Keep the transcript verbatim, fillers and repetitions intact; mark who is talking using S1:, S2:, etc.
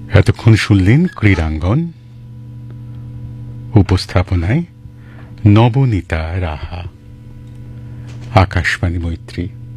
S1: এতক্ষণ শুনলেন ক্রীড়াঙ্গন, উপস্থাপনায় নবনীতা রাহা। আকাশবাণী মৈত্রী।